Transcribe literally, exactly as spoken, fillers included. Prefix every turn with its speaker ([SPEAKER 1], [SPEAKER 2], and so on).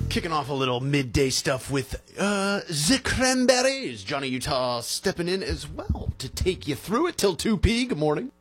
[SPEAKER 1] Kicking off a little midday stuff with uh, the Cranberries. Johnny Utah stepping in as well to take you through it till two p. Good morning.